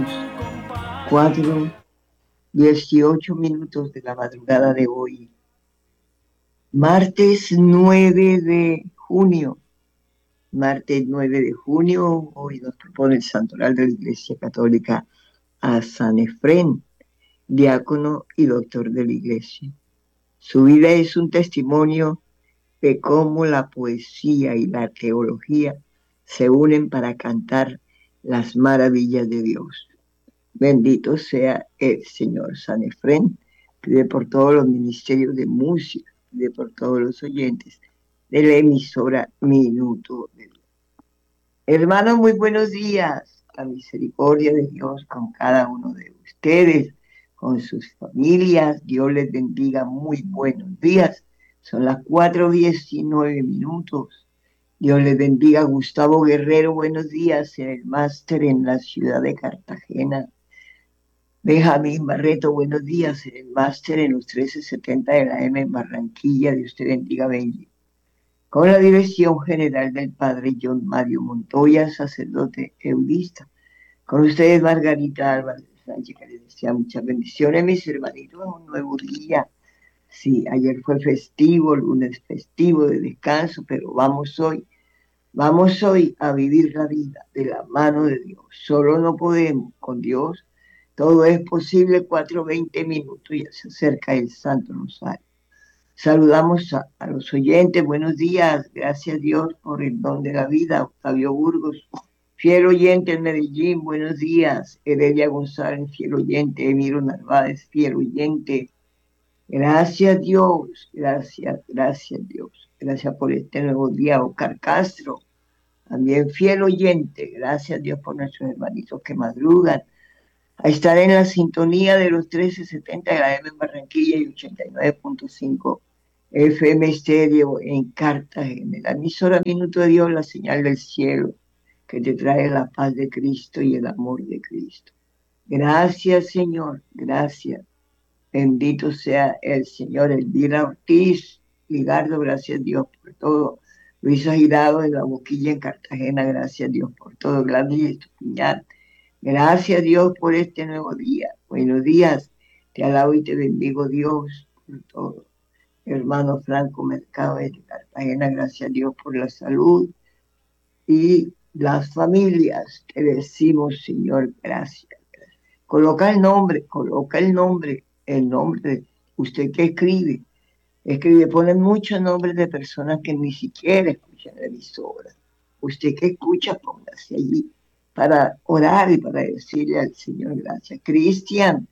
4:18 de la madrugada de hoy, martes 9 de junio. Martes 9 de junio, hoy nos propone el santoral de la Iglesia Católica a San Efrén, diácono y doctor de la Iglesia. Su vida es un testimonio de cómo la poesía y la teología se unen para cantar las maravillas de Dios. Bendito sea el Señor. San Efrén pide por todos los ministerios de música, pide por todos los oyentes de la emisora Minuto de Dios. Hermanos, muy buenos días. La misericordia de Dios con cada uno de ustedes, con sus familias. Dios les bendiga. Muy buenos días. Son las 4:19. Dios les bendiga. Gustavo Guerrero, buenos días en el máster en la ciudad de Cartagena. Benjamín Barreto, buenos días en el máster en los 1370 de la M en Barranquilla. Dios te bendiga, Benji. Con la dirección general del padre John Mario Montoya, sacerdote eudista. Con ustedes, Margarita Álvarez Sánchez, que les desea muchas bendiciones, mis hermanitos, un nuevo día. Sí, ayer fue festivo, lunes festivo de descanso, pero vamos hoy a vivir la vida de la mano de Dios. Solo no podemos, con Dios todo es posible. 4:20, ya se acerca el Santo Rosario. Saludamos a los oyentes, buenos días, gracias a Dios por el don de la vida. Octavio Burgos, fiel oyente en Medellín, buenos días. Heredia González, fiel oyente. Emiro Narváez, fiel oyente. Gracias Dios, gracias Dios. Gracias por este nuevo día. Oscar Castro, también fiel oyente. Gracias Dios por nuestros hermanitos que madrugan a estar en la sintonía de los 1370 de la M en Barranquilla y 89.5 FM Estéreo en Cartagena. La emisora Minuto de Dios, la señal del cielo, que te trae la paz de Cristo y el amor de Cristo. Gracias, Señor, gracias. Bendito sea el Señor. Elvira Ortiz, Ligardo, gracias Dios por todo. Luisa Girado en La Boquilla en Cartagena, gracias Dios por todo. Gladys Estupiñán, gracias Dios por este nuevo día. Buenos días. Te alabo y te bendigo, Dios, por todo. Hermano Franco Mercado de Cartagena, gracias a Dios por la salud y las familias. Te decimos, Señor, gracias. Coloca el nombre, el nombre de usted que escribe, ponen muchos nombres de personas que ni siquiera escuchan la emisora. Usted que escucha, póngase allí para orar y para decirle al Señor gracias. Cristian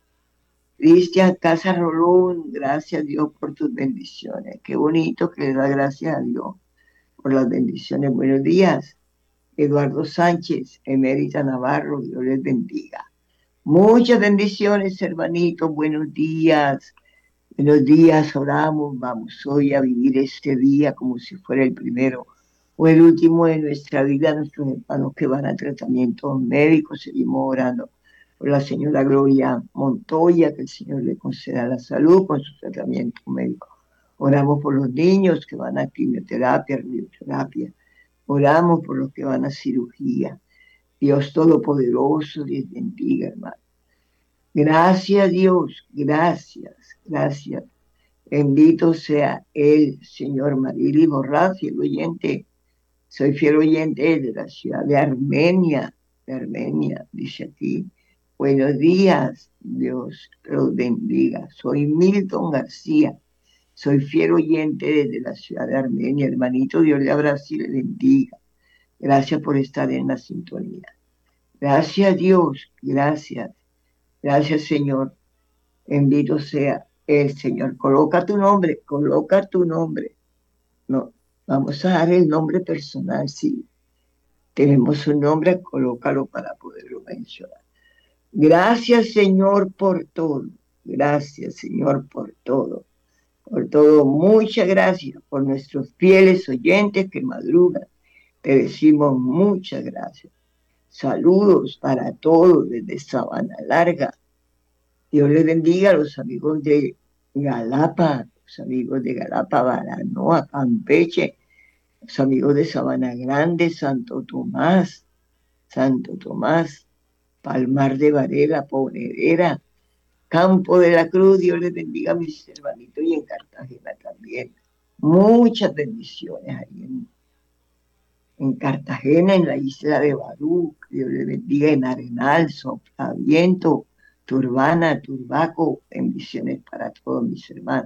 Casa Rolón, gracias a Dios por tus bendiciones. Qué bonito que le da gracias a Dios por las bendiciones. Buenos días. Eduardo Sánchez, Emérita Navarro, Dios les bendiga. Muchas bendiciones, hermanitos. Buenos días. Buenos días, oramos. Vamos hoy a vivir este día como si fuera el primero o el último de nuestra vida. Nuestros hermanos que van a tratamientos médicos, seguimos orando por la señora Gloria Montoya, que el Señor le conceda la salud con su tratamiento médico. Oramos por los niños que van a quimioterapia, radioterapia. Oramos por los que van a cirugía. Dios Todopoderoso les bendiga, hermano. Gracias Dios, gracias. Bendito sea el Señor. Marily Borrás, fiel oyente. Soy fiel oyente de la ciudad de Armenia, dice aquí. Buenos días, Dios los bendiga. Soy Milton García, soy fiel oyente desde la ciudad de Armenia. Hermanito, Dios le abrace y le bendiga. Gracias por estar en la sintonía. Gracias Dios, gracias Señor. Bendito sea el Señor. Coloca tu nombre. No, vamos a dar el nombre personal, sí. Tenemos un nombre, colócalo para poderlo mencionar. Gracias Señor por todo. Gracias Señor por todo. Por todo, muchas gracias por nuestros fieles oyentes que madrugan. Te decimos muchas gracias. Saludos para todos desde Sabana Larga. Dios les bendiga a los amigos de Galapa, Baranoa, Campeche, los amigos de Sabana Grande, Santo Tomás, Palmar de Varela, Ponedera, Campo de la Cruz. Dios les bendiga a mis hermanitos, y en Cartagena también. Muchas bendiciones ahí en Cartagena, en la isla de Barú. Dios les bendiga en Arenal, Soplaviento, Turbana, Turbaco. Bendiciones para todos mis hermanos.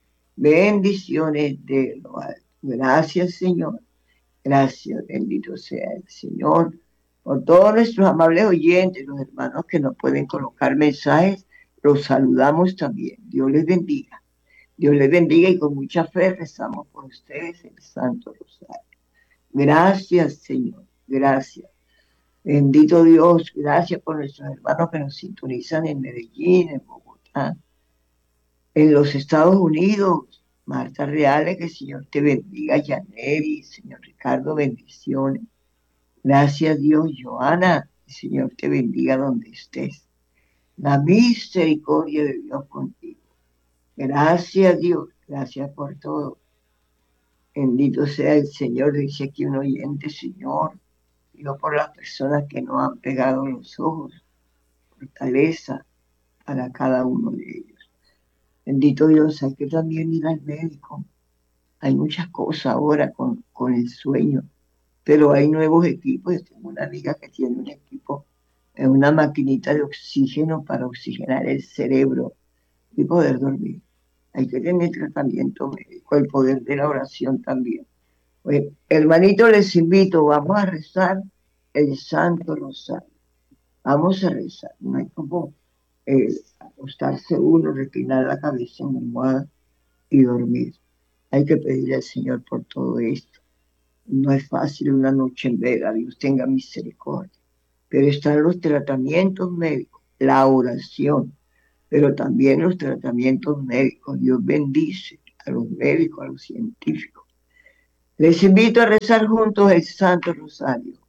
Bendiciones de lo alto. Gracias, Señor. Gracias, bendito sea el Señor. Por todos nuestros amables oyentes, los hermanos que nos pueden colocar mensajes, los saludamos también. Dios les bendiga. Dios les bendiga, y con mucha fe rezamos por ustedes el Santo Rosario. Gracias, Señor. Gracias. Bendito Dios. Gracias por nuestros hermanos que nos sintonizan en Medellín, en Bogotá, en los Estados Unidos. Marta Reales, que el Señor te bendiga. Yaneri, Señor Ricardo, bendiciones. Gracias, Dios. Joana, el Señor te bendiga donde estés. La misericordia de Dios contigo. Gracias, Dios. Gracias por todo. Bendito sea el Señor. Dice aquí un oyente: Señor, digo por las personas que no han pegado los ojos. Fortaleza para cada uno de ellos. Bendito Dios. Hay que también ir al médico. Hay muchas cosas ahora con el sueño, pero hay nuevos equipos. Yo tengo una amiga que tiene un equipo, una maquinita de oxígeno para oxigenar el cerebro y poder dormir. Hay que tener tratamiento médico, el poder de la oración también. Pues, hermanito, les invito, vamos a rezar el Santo Rosario. Vamos a rezar. No hay como acostarse uno, reclinar la cabeza en la almohada y dormir. Hay que pedirle al Señor por todo esto. No es fácil una noche en vela. Dios tenga misericordia. Pero están los tratamientos médicos, la oración, pero también los tratamientos médicos. Dios bendice a los médicos, a los científicos. Les invito a rezar juntos el Santo Rosario.